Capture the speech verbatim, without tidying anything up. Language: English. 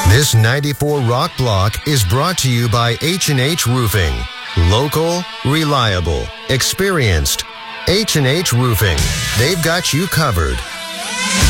This ninety-four Rock Block is brought to you by H and H Roofing. Local, reliable, experienced. H and H Roofing. They've got you covered.